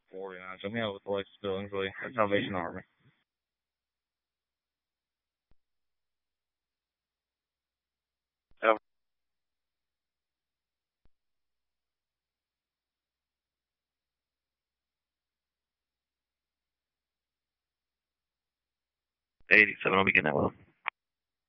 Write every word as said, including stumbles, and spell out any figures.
forty-nine. So me out with Alexis Billingsley, Salvation Army. Oh, eighty-seven. I'll begin that one.